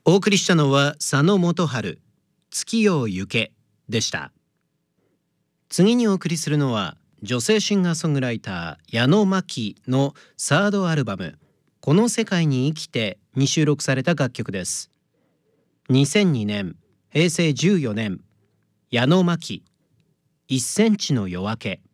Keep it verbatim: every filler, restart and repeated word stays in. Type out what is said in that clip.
お送りしたのは佐野元春、月よ行けでした。次にお送りするのは女性シンガーソングライター矢野真紀のサードアルバムこの世界に生きてに収録された楽曲です。にせんにねん、へいせいじゅうよねん、矢野真紀、いっセンチの夜明け。